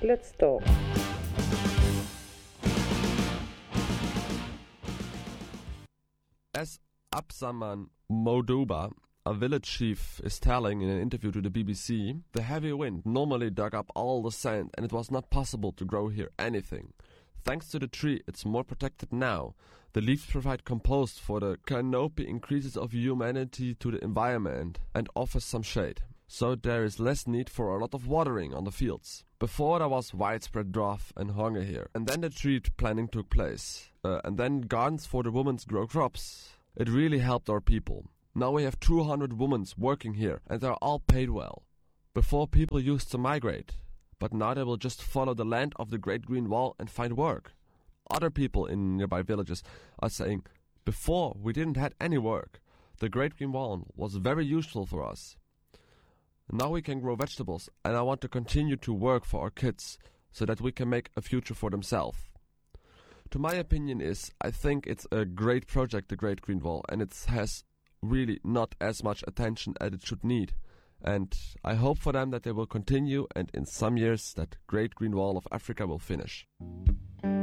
Let's talk. As Absaman Moduba, a village chief, is telling in an interview to the BBC, the heavy wind normally dug up all the sand and it was not possible to grow here anything. Thanks to the tree, it's more protected now. The leaves provide compost for the canopy, increases of humanity to the environment and offers some shade. So there is less need for a lot of watering on the fields. Before there was widespread drought and hunger here. And then the tree planting took place. And then gardens for the women grow crops. It really helped our people. Now we have 200 women working here and they're all paid well. Before people used to migrate. But now they will just follow the land of the Great Green Wall and find work. Other people in nearby villages are saying, before we didn't have any work. The Great Green Wall was very useful for us. Now we can grow vegetables and I want to continue to work for our kids so that we can make a future for themselves. To my opinion I think it's a great project, the Great Green Wall, and it has really not as much attention as it should need. And I hope for them that they will continue and in some years that Great Green Wall of Africa will finish.